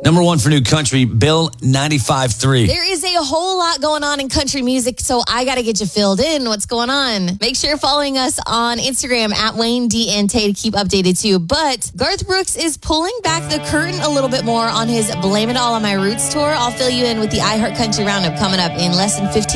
Number one for new country, Bill 95.3. There is a whole lot going on in country music, so I got to get you filled in. What's going on? Make sure you're following us on Instagram at Wayne D and Tay to keep updated too. But Garth Brooks is pulling back the curtain a little bit more on his Blame It All on My Roots tour. I'll fill you in with the iHeart Country Roundup coming up in less than 15